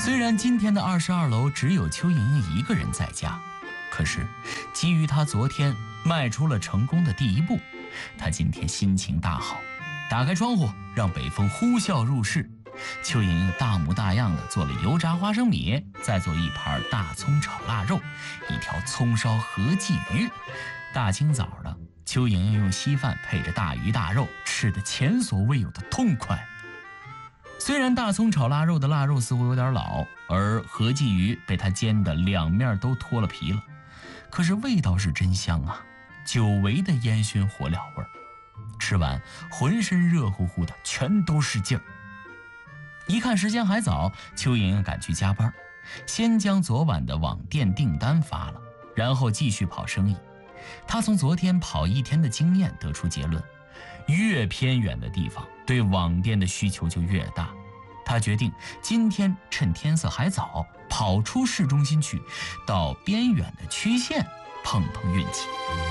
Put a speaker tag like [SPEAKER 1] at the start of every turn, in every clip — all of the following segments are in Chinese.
[SPEAKER 1] 虽然今天的22楼只有邱莹莹一个人在家，可是基于她昨天迈出了成功的第一步，她今天心情大好，打开窗户让北风呼啸入室。邱莹莹大模大样的做了油炸花生米，再做一盘大葱炒腊肉，一条葱烧合鲫鱼。大清早的，邱莹莹用稀饭配着大鱼大肉，吃得前所未有的痛快。虽然大葱炒腊肉的腊肉似乎有点老，而合鲫鱼被她煎得两面都脱了皮了，可是味道是真香啊，久违的烟熏火燎味儿。吃完浑身热乎乎的，全都是劲儿。一看时间还早，邱莹莹赶去加班，先将昨晚的网店订单发了，然后继续跑生意。她从昨天跑一天的经验得出结论，越偏远的地方对网店的需求就越大。她决定今天趁天色还早，跑出市中心去，到边远的区县碰碰运气。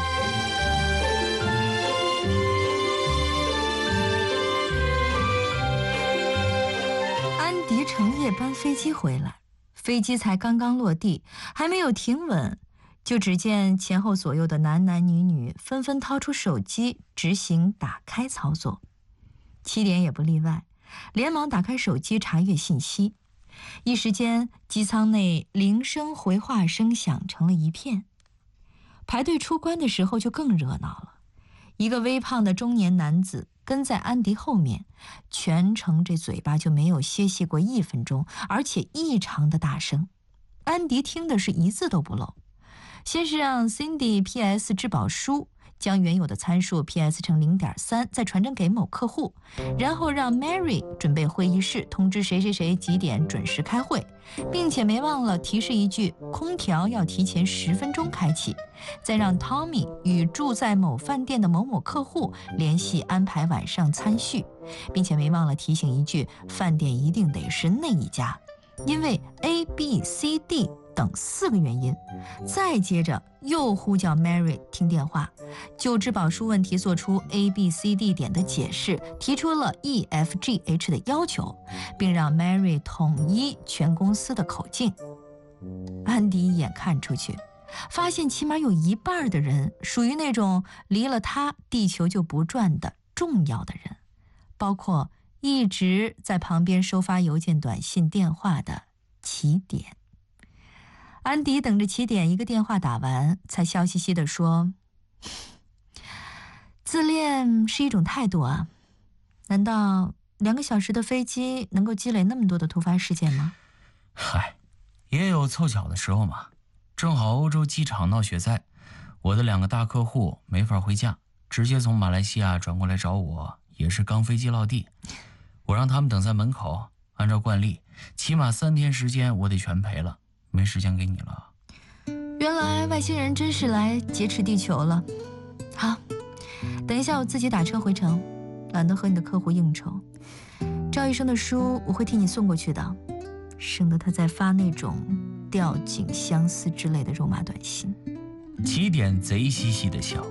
[SPEAKER 2] 安迪乘夜班飞机回来，飞机才刚刚落地，还没有停稳，就只见前后左右的男男女女纷纷掏出手机执行打开操作。7点也不例外，连忙打开手机查阅信息。一时间，机舱内铃声回话声响成了一片。排队出关的时候就更热闹了，一个微胖的中年男子跟在安迪后面，全程这嘴巴就没有歇息过1分钟，而且异常的大声。安迪听的是一字都不漏。先是让 Cindy PS 质保书，将原有的参数 PS 成 0.3， 再传真给某客户，然后让 Mary 准备会议室，通知谁谁谁几点准时开会，并且没忘了提示一句空调要提前10分钟开启，再让 Tommy 与住在某饭店的某某客户联系安排晚上餐叙，并且没忘了提醒一句饭店一定得是那一家，因为 A、B、C、D 等4个原因。再接着又呼叫 Mary 听电话，就质保书问题做出 A、B、C、D 点的解释，提出了 E、F、G、H 的要求，并让 Mary 统一全公司的口径。安迪一眼看出去，发现起码有1半的人属于那种离了他地球就不转的重要的人，包括一直在旁边收发邮件、短信、电话的起点。安迪等着起点一个电话打完，才笑嘻嘻地说：“自恋是一种态度啊，难道2个小时的飞机能够积累那么多的突发事件吗？”
[SPEAKER 1] 嗨，也有凑巧的时候嘛。正好欧洲机场闹雪灾，我的2个大客户没法回家，直接从马来西亚转过来找我，也是刚飞机落地。我让他们等在门口，按照惯例，起码3天时间我得全赔了，没时间给你了。
[SPEAKER 2] 原来外星人真是来劫持地球了。好，等一下我自己打车回城，懒得和你的客户应酬。赵医生的书我会替你送过去的，省得他再发那种吊颈相思之类的肉麻短信。
[SPEAKER 1] 起点贼兮兮的笑，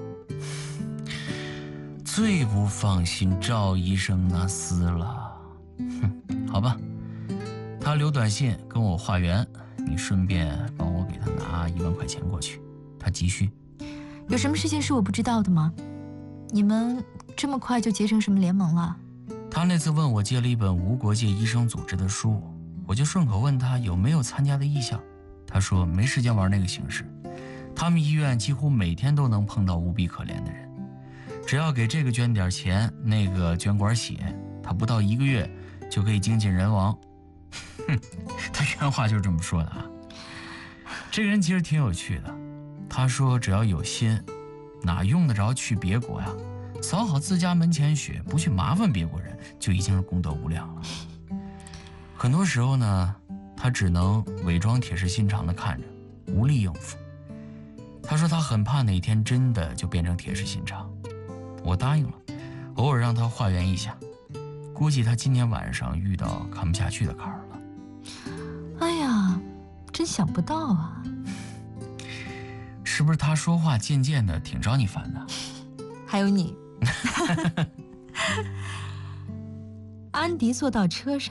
[SPEAKER 1] 最不放心赵医生那厮了。好吧，他留短信跟我化缘，你顺便帮我给他拿1万块钱过去，他急需。
[SPEAKER 2] 有什么事情是我不知道的吗？你们这么快就结成什么联盟了？
[SPEAKER 1] 他那次问我借了一本无国界医生组织的书，我就顺口问他有没有参加的意向。他说没时间玩那个形式，他们医院几乎每天都能碰到无比可怜的人，只要给这个捐点钱，那个捐管血，他不到1个月就可以精尽人亡。他原话就是这么说的啊。这个人其实挺有趣的，他说只要有心，哪用得着去别国呀？扫好自家门前雪，不去麻烦别国人，就已经是功德无量了。很多时候呢，他只能伪装铁石心肠地看着，无力应付。他说他很怕哪天真的就变成铁石心肠。我答应了，偶尔让他化缘一下。估计他今天晚上遇到看不下去的坎儿了。
[SPEAKER 2] 哎呀，真想不到啊。
[SPEAKER 1] 是不是他说话渐渐的挺招你烦的？
[SPEAKER 2] 还有你。安迪坐到车上，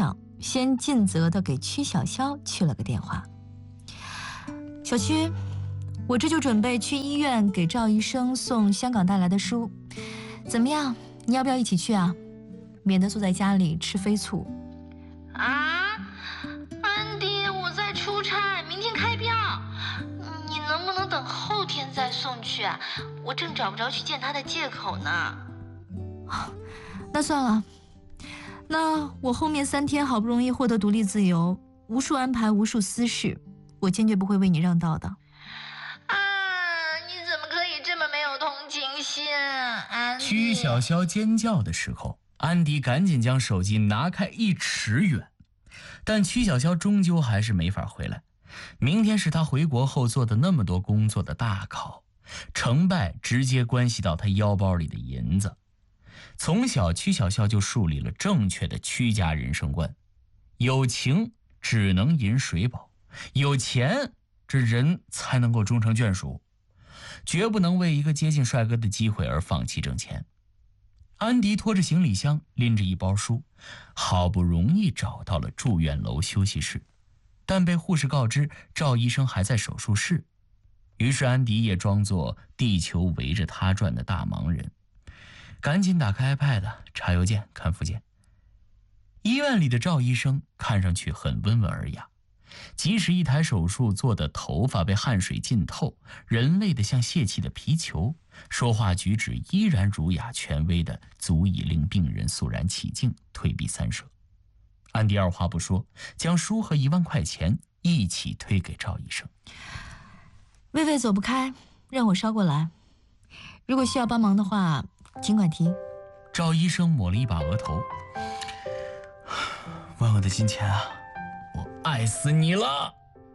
[SPEAKER 2] 先尽责地给曲小潇去了个电话。小曲，我这就准备去医院给赵医生送香港带来的书，怎么样？你要不要一起去啊？免得坐在家里吃飞醋。
[SPEAKER 3] 啊，安迪，我在出差，明天开票，你能不能等后天再送去啊？我正找不着去见他的借口呢。
[SPEAKER 2] 那算了，那我后面3天好不容易获得独立自由，无数安排，无数私事，我坚决不会为你让道的。
[SPEAKER 3] 啊，你怎么可以这么没有同情心，安迪？
[SPEAKER 1] 曲小潇尖叫的时候，安迪赶紧将手机拿开1尺远，但曲小潇终究还是没法回来。明天是他回国后做的那么多工作的大考，成败直接关系到他腰包里的银子。从小，曲小潇就树立了正确的曲家人生观：有情只能饮水饱，有钱这人才能够终成眷属，绝不能为一个接近帅哥的机会而放弃挣钱。安迪拖着行李箱，拎着一包书，好不容易找到了住院楼休息室，但被护士告知赵医生还在手术室。于是安迪也装作地球围着他转的大忙人，赶紧打开 iPad 查邮件看附件。医院里的赵医生看上去很温文尔雅，即使一台手术做的头发被汗水浸透，人类的像泄气的皮球，说话举止依然儒雅权威的，足以令病人肃然起敬，退避三舍。安迪二话不说，将书和1万块钱一起推给赵医生。
[SPEAKER 2] 薇薇走不开，让我捎过来，如果需要帮忙的话尽管提。
[SPEAKER 1] 赵医生抹了一把额头，万万的金钱啊，我爱死你了。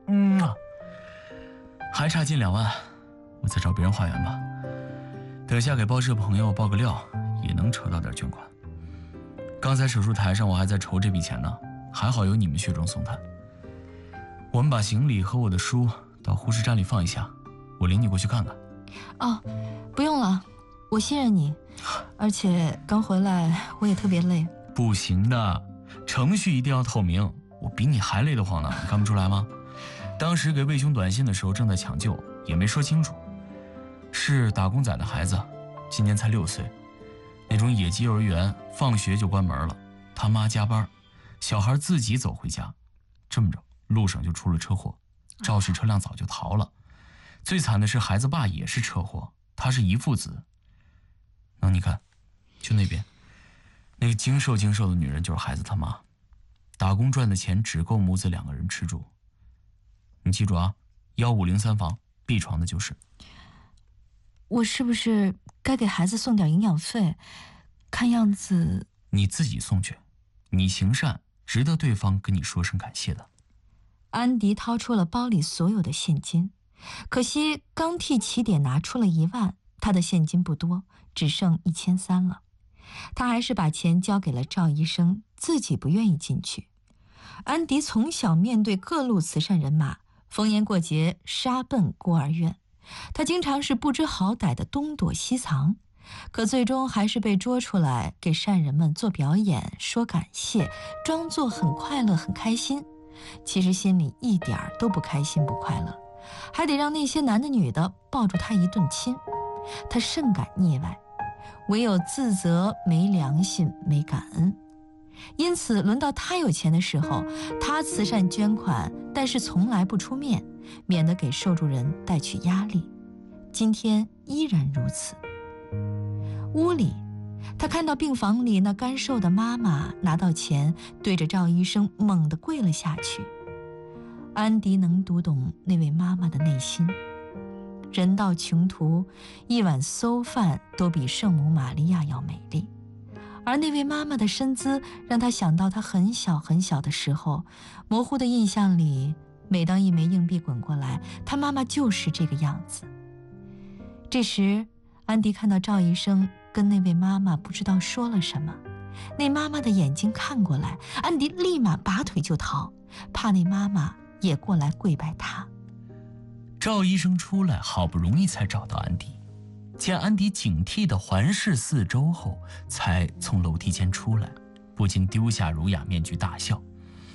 [SPEAKER 1] 还差近2万，我再找别人化缘吧，等下给报社朋友报个料，也能筹到点捐款。刚才手术台上我还在筹这笔钱呢，还好有你们雪中送炭。我们把行李和我的书到护士站里放一下，我领你过去看看。
[SPEAKER 2] 哦，不用了，我信任你，而且刚回来我也特别累。
[SPEAKER 1] 不行的，程序一定要透明，我比你还累得慌呢，你看不出来吗？当时给魏兄短信的时候正在抢救，也没说清楚，是打工仔的孩子，今年才6岁，那种野鸡幼儿园，放学就关门了，他妈加班，小孩自己走回家，这么着路上就出了车祸，肇事车辆早就逃了。最惨的是孩子爸也是车祸，他是遗腹子。那你看，就那边那个精瘦的女人就是孩子他妈，打工赚的钱只够母子2个人吃住。你记住啊，1503房 B 床的就是。
[SPEAKER 2] 我是不是该给孩子送点营养费？看样子
[SPEAKER 1] 你自己送去，你行善值得对方跟你说声感谢的。
[SPEAKER 2] 安迪掏出了包里所有的现金，可惜刚替起点拿出了1万，他的现金不多，只剩1300了。他还是把钱交给了赵医生，自己不愿意进去。安迪从小面对各路慈善人马，逢年过节杀奔孤儿院，他经常是不知好歹的东躲西藏，可最终还是被捉出来给善人们做表演，说感谢，装作很快乐很开心，其实心里一点儿都不开心不快乐，还得让那些男的女的抱住他一顿亲。他甚感腻歪，唯有自责没良心没感恩。因此轮到他有钱的时候，他慈善捐款，但是从来不出面，免得给受助人带去压力。今天依然如此。屋里他看到病房里那干瘦的妈妈拿到钱，对着赵医生猛地跪了下去。安迪能读懂那位妈妈的内心，人到穷途，一碗馊饭都比圣母玛利亚要美丽。而那位妈妈的身姿让他想到他很小很小的时候，模糊的印象里，每当一枚硬币滚过来，他妈妈就是这个样子。这时安迪看到赵医生跟那位妈妈不知道说了什么，那妈妈的眼睛看过来，安迪立马拔腿就逃，怕那妈妈也过来跪拜他。
[SPEAKER 1] 赵医生出来，好不容易才找到安迪，见安迪警惕地环视四周后，才从楼梯间出来，不禁丢下儒雅面具大笑。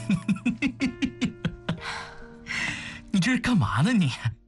[SPEAKER 1] 你这是干嘛呢你？